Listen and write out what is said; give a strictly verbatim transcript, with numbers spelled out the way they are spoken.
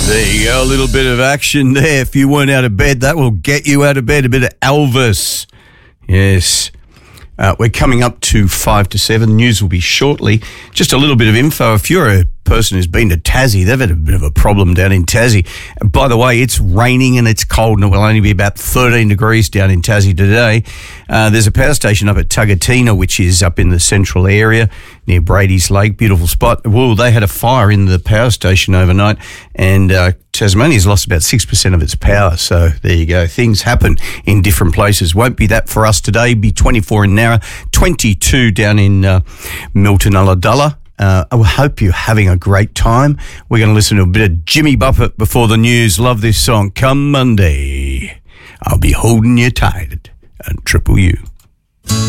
There you go, a little bit of action there. If you weren't out of bed, that will get you out of bed. A bit of Elvis. Yes. Uh, we're coming up to five to seven. News will be shortly. Just a little bit of info. If you're a person who's been to Tassie, they've had a bit of a problem down in Tassie. And by the way, it's raining and it's cold, and it will only be about thirteen degrees down in Tassie today. Uh, there's a power station up at Tugatina, which is up in the central area near Brady's Lake. Beautiful spot. Well, they had a fire in the power station overnight, and uh, Tasmania's lost about six percent of its power. So there you go. Things happen in different places. Won't be that for us today. Be twenty-four in Narra, twenty-two down in uh, Milton Ulladulla. Uh, I hope you're having a great time. We're going to listen to a bit of Jimmy Buffett before the news. Love this song. Come Monday, I'll be holding you tight on Triple U.